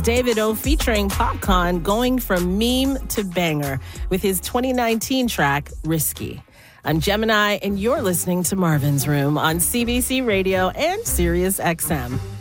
Davido featuring Popcorn going from meme to banger with his 2019 track, Risky. I'm Gemini, and you're listening to Marvin's Room on CBC Radio and Sirius XM.